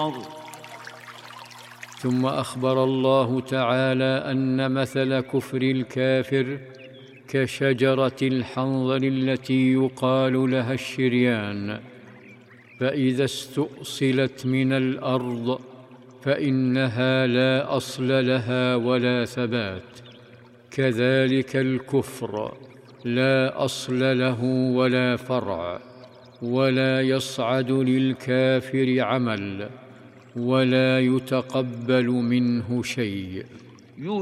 ثم أخبر الله تعالى أن مثل كفر الكافر كشجرة الحنظل التي يقال لها الشريان، فإذا استؤصلت من الأرض فإنها لا أصل لها ولا ثبات، كذلك الكفر لا أصل له ولا فرع، ولا يصعد للكافر عمل، ولا يتقبل منه شيء.